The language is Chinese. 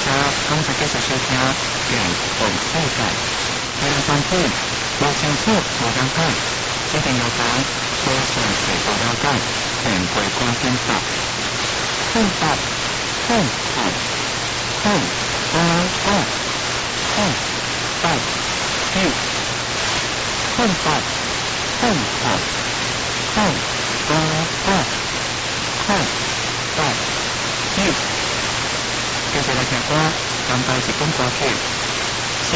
谢讲一个小小听，让全世界，为了团体，无清楚无感慨，一定要讲无详细无了解，全会关心法，空白，空白，空白，空白，一，空白，空白，空白，空白，一。接下来听歌，刚开始讲歌曲。